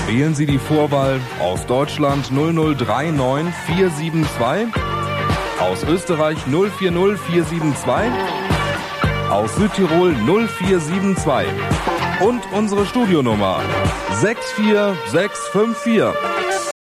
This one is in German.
Wählen Sie die Vorwahl aus Deutschland 0039472, aus Österreich 040472, aus Südtirol 0472 und unsere Studionummer 64654.